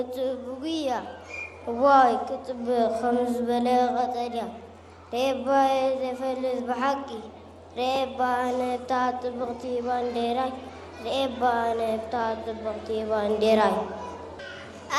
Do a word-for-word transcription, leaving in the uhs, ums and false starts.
بقية واي كتب خمس بلاغة تانية ريبا يتفلس بحقي ريبا أنا بتاعت بغتي بانديراي ريبا أنا بتاعت بغتي بانديراي